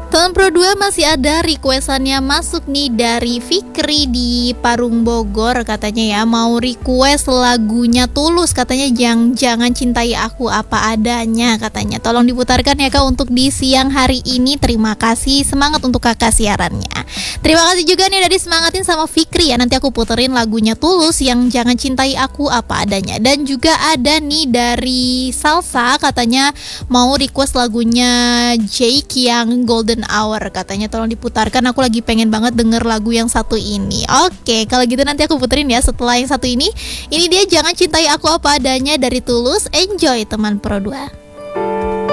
Teman Pro 2 masih ada requestannya masuk nih dari Fikri di Parung Bogor, katanya ya mau request lagunya Tulus, katanya jangan cintai aku apa adanya, katanya tolong diputarkan ya Kak untuk di siang hari ini. Terima kasih, semangat untuk Kakak siarannya. Terima kasih juga nih udah disemangatin sama Fikri ya. Nanti aku puterin lagunya Tulus yang jangan cintai aku apa adanya. Dan juga ada nih dari Salsa, katanya mau request lagunya Jake yang Golden Hour, katanya tolong diputarkan, aku lagi pengen banget denger lagu yang satu ini. Oke, kalau gitu nanti aku puterin ya setelah yang satu ini. Ini dia jangan cintai aku apa adanya dari Tulus. Enjoy teman Pro 2.